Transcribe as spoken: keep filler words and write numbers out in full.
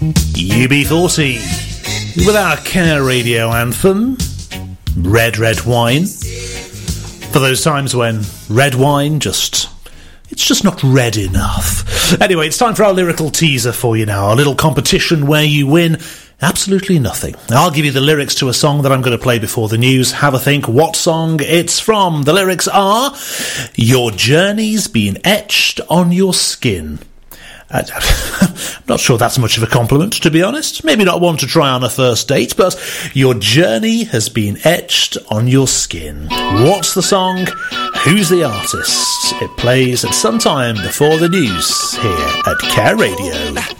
U B forty with our Care Radio anthem, Red Red Wine. For those times when red wine just... it's just not red enough. Anyway, it's time for our lyrical teaser for you now. A little competition where you win absolutely nothing. I'll give you the lyrics to a song that I'm going to play before the news. Have a think what song it's from. The lyrics are, your journey's been etched on your skin. I'm not sure that's much of a compliment, to be honest. Maybe not one to try on a first date, but your journey has been etched on your skin. What's the song? Who's the artist? It plays at some time before the news here at Care Radio.